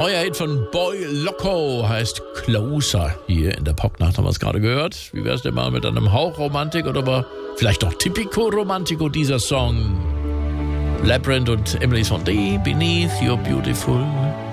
Feuerhit von Boy Loco heißt Closer. Hier in der Popnacht haben wir es gerade gehört. Wie wär's denn mal mit einem Hauch Romantik oder aber vielleicht auch Typico Romantico, dieser Song? Labyrinth und Emily Sondé, Beneath Your Beautiful